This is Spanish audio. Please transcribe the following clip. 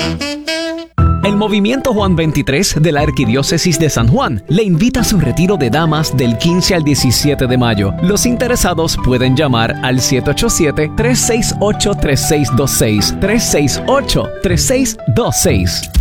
El Movimiento Juan 23 de la Arquidiócesis de San Juan le invita a su retiro de damas del 15 al 17 de mayo. Los interesados pueden llamar al 787-368-3626, 368-3626.